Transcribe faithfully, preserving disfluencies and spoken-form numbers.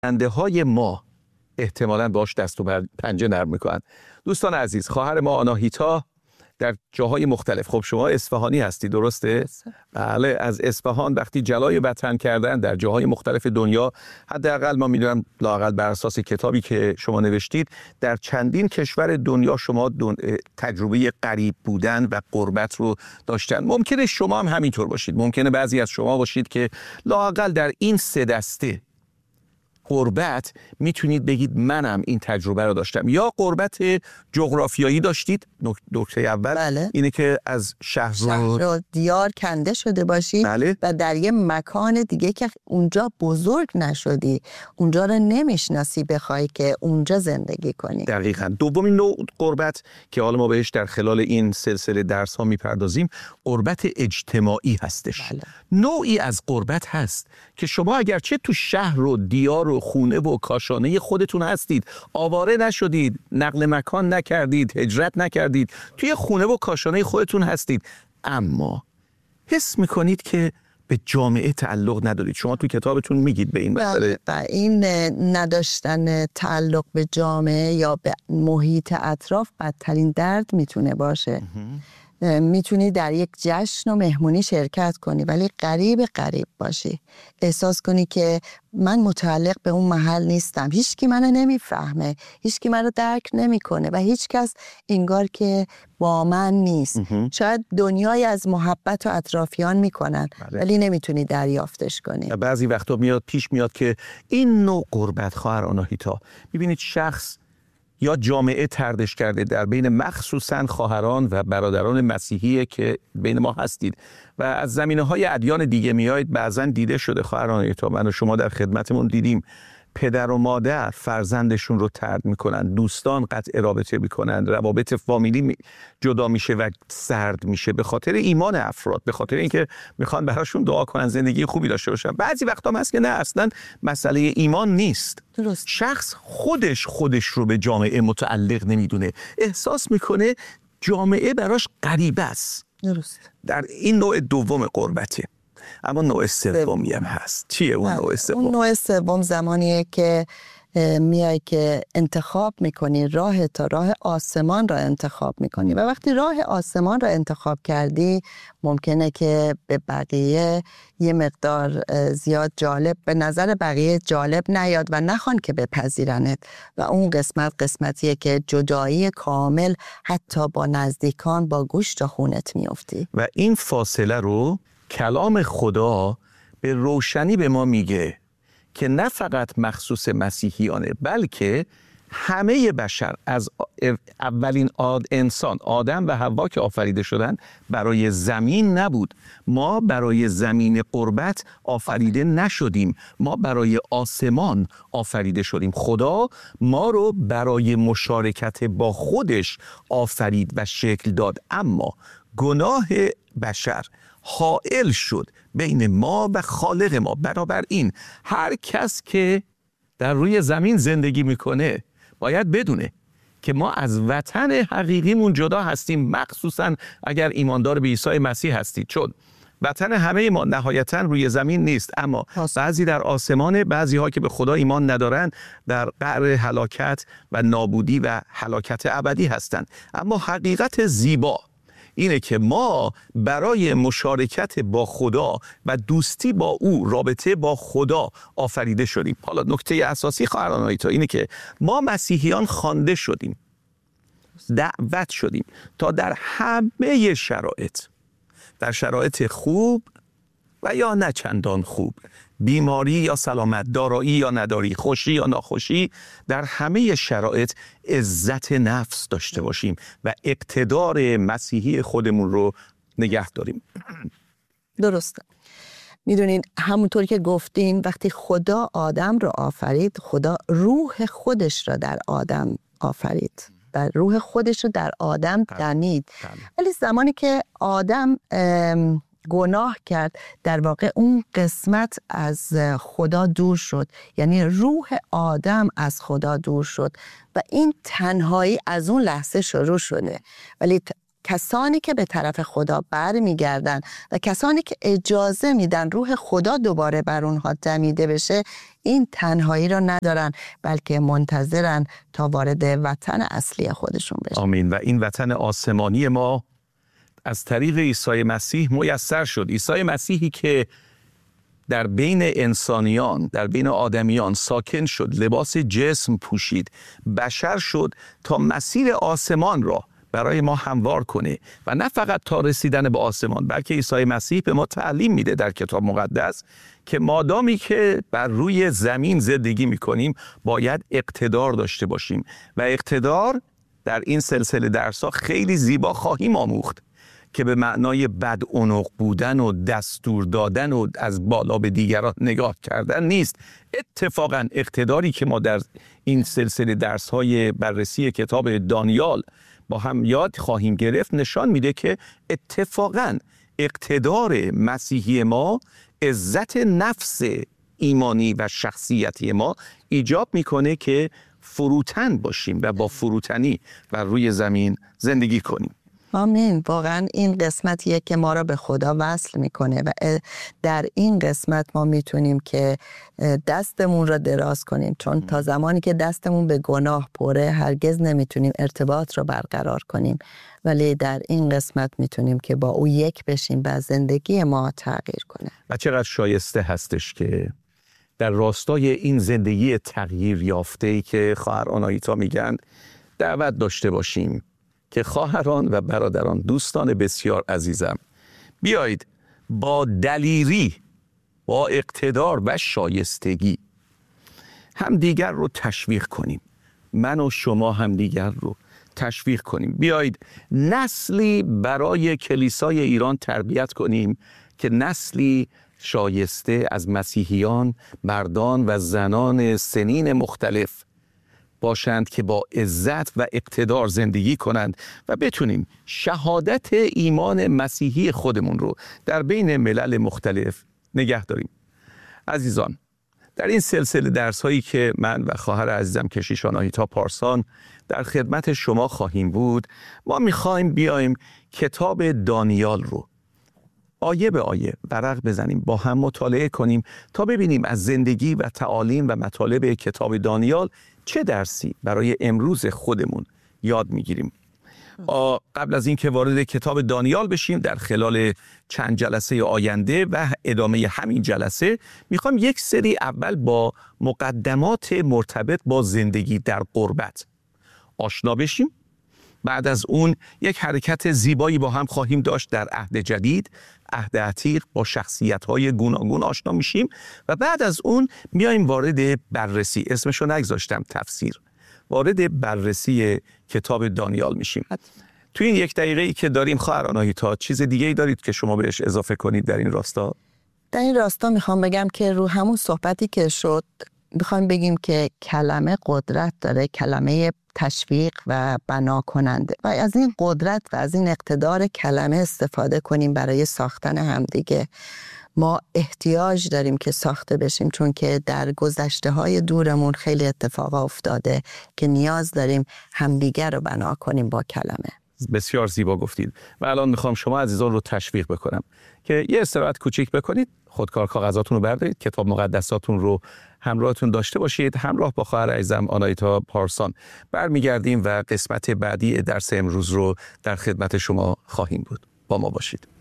شنونده های ما احتمالاً باش دست و پنجه نرم میکنن. دوستان عزیز، خواهر ما آناهیتا در جاهای مختلف، خب شما اصفهانی هستی درسته؟ بله، از اصفهان وقتی جلای وطن کردن در جاهای مختلف دنیا، حداقل ما میدونم لااقل بر اساس کتابی که شما نوشتید، در چندین کشور دنیا شما دون... تجربه غریب بودن و غربت رو داشتن. ممکنه شما هم همینطور باشید، ممکنه بعضی از شما باشید که لااقل در این سه دسته غربت میتونید بگید منم این تجربه رو داشتم. یا غربت جغرافیایی داشتید، نکته اول بله. اینه که از شهر, شهر و دیار کنده شده باشی. بله. و در یه مکان دیگه که اونجا بزرگ نشدی، اونجا رو نمیشناسی، بخوای که اونجا زندگی کنی. دقیقاً. دومین نوع غربت که حالا ما بهش در خلال این سلسله درس ها میپردازیم، غربت اجتماعی هستش. بله. نوعی از غربت هست که شما اگرچه تو شهر و دیار و خونه و کاشانه خودتون هستید، آواره نشدید، نقل مکان نکردید، هجرت نکردید، توی خونه و کاشانه خودتون هستید، اما حس میکنید که به جامعه تعلق ندارید. شما تو کتابتون میگید به این مسئله. و این نداشتن تعلق به جامعه یا به محیط اطراف بدترین درد میتونه باشه. میتونی در یک جشن و مهمونی شرکت کنی ولی غریب غریب باشی، احساس کنی که من متعلق به اون محل نیستم، هیچ کی منو نمیفهمه، هیچ کی منو درک نمیکنه و هیچ کس انگار که با من نیست. شاید دنیای از محبت و اطرافیان میکنن ولی نمیتونی دریافتش کنی. بعضی وقتا میاد پیش میاد که این نوع غربت، خواهر آناهیتا، میبینید شخص یا جامعه طردش کرده، در بین مخصوصاً خواهران و برادران مسیحی که بین ما هستید و از زمینه‌های ادیان دیگه میایید، بعضاً دیده شده خواهر آناهیتا، من و شما در خدمتمون دیدیم، پدر و مادر فرزندشون رو طرد میکنن، دوستان قطع رابطه میکنن، روابط فامیلی جدا میشه و سرد میشه به خاطر ایمان افراد، به خاطر اینکه میخوان براشون دعا کنن زندگی خوبی داشته باشن. بعضی وقتا هم هست که نه، اصلا مسئله ایمان نیست. درست. شخص خودش خودش رو به جامعه متعلق نمیدونه، احساس میکنه جامعه براش غریبه است. درست. در این نوع دوم غربته. اما نوع سومی هم هست. چیه اون نوع سوم؟ اون نوع سوم زمانیه که میای که انتخاب میکنی راه تا راه آسمان را انتخاب میکنی و وقتی راه آسمان را انتخاب کردی ممکنه که به بقیه یه مقدار زیاد جالب، به نظر بقیه جالب نیاد و نخوان که بپذیرنت و اون قسمت قسمتیه که جدایی کامل حتی با نزدیکان، با گوشت و خونت میفتی. و این فاصله رو کلام خدا به روشنی به ما میگه که نه فقط مخصوص مسیحیانه بلکه همه بشر، از اولین آد انسان آدم و حوا که آفریده شدن برای زمین نبود. ما برای زمین قربت آفریده نشدیم، ما برای آسمان آفریده شدیم. خدا ما رو برای مشارکت با خودش آفرید و شکل داد، اما گناه بشر حائل شد بین ما و خالق ما. بنابراین هر کس که در روی زمین زندگی میکنه باید بدونه که ما از وطن حقیقیمون جدا هستیم، مخصوصا اگر ایماندار به عیسی مسیح هستید، چون وطن همه ما نهایتا روی زمین نیست، اما بعضی در آسمان، بعضی ها که به خدا ایمان ندارن در قعر هلاکت و نابودی و هلاکت ابدی هستند. اما حقیقت زیبا اینه که ما برای مشارکت با خدا و دوستی با او، رابطه با خدا آفریده شدیم. حالا نکته اساسی خواهر آناهیتا اینه که ما مسیحیان خوانده شدیم، دعوت شدیم تا در همه شرایط، در شرایط خوب و یا نه چندان خوب، بیماری یا سلامت، دارایی یا نداری، خوشی یا ناخوشی، در همه شرایط عزت نفس داشته باشیم و اقتدار مسیحی خودمون رو نگه داریم. درسته. میدونین همونطور که گفتین وقتی خدا آدم رو آفرید، خدا روح خودش رو در آدم آفرید و روح خودش رو در آدم دمید. ولی زمانی که آدم گناه کرد، در واقع اون قسمت از خدا دور شد، یعنی روح آدم از خدا دور شد و این تنهایی از اون لحظه شروع شده. ولی کسانی که به طرف خدا برمیگردن و کسانی که اجازه میدن روح خدا دوباره بر اونها دمیده بشه، این تنهایی رو ندارن، بلکه منتظرن تا وارد وطن اصلی خودشون بشن. آمین. و این وطن آسمانی ما از طریق عیسی مسیح میسر شد. عیسی مسیحی که در بین انسانیان، در بین آدمیان ساکن شد، لباس جسم پوشید، بشر شد تا مسیر آسمان را برای ما هموار کنه و نه فقط تا رسیدن به آسمان، بلکه عیسی مسیح به ما تعلیم میده در کتاب مقدس که مادامی که بر روی زمین زندگی میکنیم باید اقتدار داشته باشیم و اقتدار در این سلسله درس‌ها خیلی زیبا خواهیم آموخت که به معنای بدعنق بودن و دستور دادن و از بالا به دیگران نگاه کردن نیست. اتفاقا اقتداری که ما در این سلسله درس‌های بررسی کتاب دانیال با هم یاد خواهیم گرفت نشان میده که اتفاقا اقتدار مسیحی ما عزت نفس ایمانی و شخصیتی ما ایجاب میکنه که فروتن باشیم و با فروتنی بر روی زمین زندگی کنیم. آمین. واقعا این قسمتیه که ما را به خدا وصل میکنه و در این قسمت ما میتونیم که دستمون را دراز کنیم، چون تا زمانی که دستمون به گناه پره هرگز نمیتونیم ارتباط را برقرار کنیم، ولی در این قسمت میتونیم که با او یک بشیم و زندگی ما تغییر کنه. و چقدر شایسته هستش که در راستای این زندگی تغییر یافته‌ای که خواهر آناهیتا میگن دعوت داشته باشیم که خواهران و برادران، دوستان بسیار عزیزم، بیایید با دلیری، با اقتدار و شایستگی هم دیگر رو تشویق کنیم. من و شما هم دیگر رو تشویق کنیم. بیایید نسلی برای کلیسای ایران تربیت کنیم که نسلی شایسته از مسیحیان، مردان و زنان سنین مختلف باشند که با عزت و اقتدار زندگی کنند و بتونیم شهادت ایمان مسیحی خودمون رو در بین ملل مختلف نگه داریم. عزیزان، در این سلسله درس هایی که من و خواهر عزیزم کشیش آناهیتا پارسان در خدمت شما خواهیم بود، ما میخوایم بیایم کتاب دانیال رو آیه به آیه ورق بزنیم، با هم مطالعه کنیم تا ببینیم از زندگی و تعالیم و مطالب کتاب دانیال چه درسی برای امروز خودمون یاد میگیریم. قبل از این که وارد کتاب دانیال بشیم، در خلال چند جلسه آینده و ادامه همین جلسه میخوام یک سری اول با مقدمات مرتبط با زندگی در غربت آشنا بشیم. بعد از اون یک حرکت زیبایی با هم خواهیم داشت در عهد جدید، عهد عتیق، با شخصیت‌های گوناگون آشنا میشیم و بعد از اون میایم وارد بررسی، اسمشو نگذاشتم تفسیر، وارد بررسی کتاب دانیال میشیم. توی این یک دقیقه‌ای که داریم خواهر آناهیتا، چیز دیگه‌ای دارید که شما بهش اضافه کنید در این راستا؟ در این راستا میخوام بگم که رو همون صحبتی که شد میخوام بگیم که کلمه قدرت داره، کلمه تشویق و بنا کننده، و از این قدرت و از این اقتدار کلمه استفاده کنیم برای ساختن همدیگه. ما احتیاج داریم که ساخته بشیم، چون که در گذشته های دورمون خیلی اتفاقا افتاده که نیاز داریم همدیگه رو بنا کنیم با کلمه. بسیار زیبا گفتید و الان میخوام شما عزیزان رو تشویق بکنم که یه استراحت کوچیک بکنید، خودکار کاغذاتون رو بردارید، کتاب مقدساتون رو همراهتون داشته باشید. همراه با خواهر عزیزم آناهیتا پارسان برمیگردیم و قسمت بعدی درس امروز رو در خدمت شما خواهیم بود. با ما باشید.